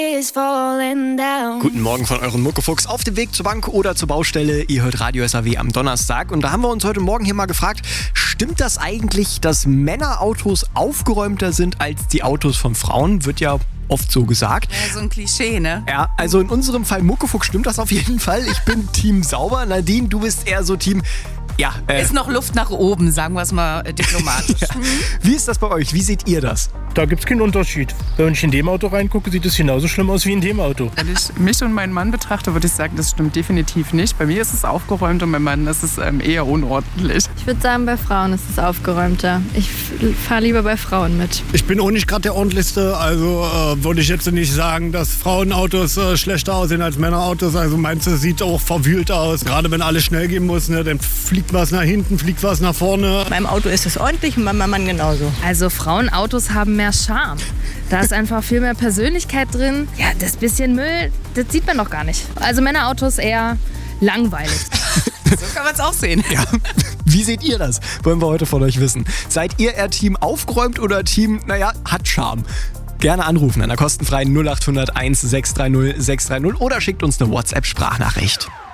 Guten Morgen von eurem Muckefuchs auf dem Weg zur Bank oder zur Baustelle. Ihr hört Radio SAW am Donnerstag. Und da haben wir uns heute Morgen hier mal gefragt, stimmt das eigentlich, dass Männerautos aufgeräumter sind als die Autos von Frauen? Wird ja oft so gesagt. Ja, so ein Klischee, ne? Ja, also in unserem Fall Muckefuchs stimmt das auf jeden Fall. Ich bin Team sauber. Nadine, du bist eher so Team... Ja, ist noch Luft nach oben, sagen wir es mal diplomatisch. Ja. Wie ist das bei euch? Wie seht ihr das? Da gibt es keinen Unterschied. Wenn ich in dem Auto reingucke, sieht es genauso schlimm aus wie in dem Auto. Wenn ich mich und meinen Mann betrachte, würde ich sagen, das stimmt definitiv nicht. Bei mir ist es aufgeräumt und beim Mann ist es eher unordentlich. Ich würde sagen, bei Frauen ist es aufgeräumter. Ich fahre lieber bei Frauen mit. Ich bin auch nicht gerade der ordentlichste, also würde ich jetzt nicht sagen, dass Frauenautos schlechter aussehen als Männerautos. Also meins sieht auch verwühlt aus. Gerade wenn alles schnell gehen muss, ne, dann fliegt was nach hinten, fliegt was nach vorne. In meinem Auto ist es ordentlich und bei meinem Mann genauso. Also Frauenautos haben mehr Charme. Da ist einfach viel mehr Persönlichkeit drin. Ja, das bisschen Müll, das sieht man doch gar nicht. Also Männerautos eher langweilig. So kann man es auch sehen. Ja. Wie seht ihr das? Wollen wir heute von euch wissen. Seid ihr eher Team aufgeräumt oder Team, hat Charme? Gerne anrufen an der kostenfreien 0800 1 630 630 oder schickt uns eine WhatsApp-Sprachnachricht.